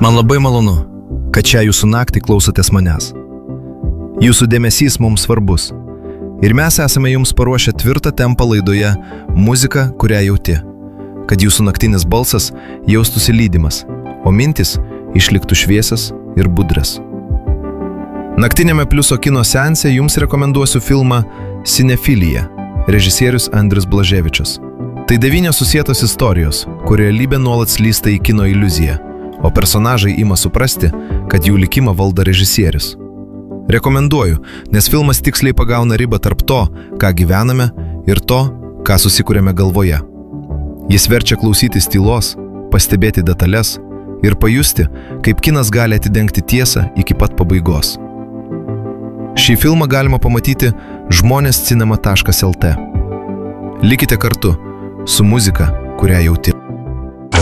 Man labai malonu, kad šią jūsų naktį klausotės manęs. Jūsų dėmesys mums svarbus. Ir mes esame jums paruošę tvirtą tempą laidoje Muzika, kurią jauti. Kad jūsų naktinis balsas jaustųsi lydimas, o mintis išliktų šviesias ir budras. Naktinėme Pliuso kino seanse jums rekomenduosiu filmą Cinefilija, režisierius Andrius Blaževičius. Tai 9 susietos istorijos, kur realybė nuolat slysta į kino iliuziją, o personažai ima suprasti, kad jų likimą valdo režisierius. Rekomenduoju, nes filmas tiksliai pagauna ribą tarp to, ką gyvename, ir to, ką susikuriame galvoje. Jis verčia klausytis tylos, pastebėti detalės ir pajusti, kaip kinas gali atidengti tiesą iki pat pabaigos. Šį filmą galima pamatyti žmonėscinema.lt. Likite kartu su muzika, kurią jauti.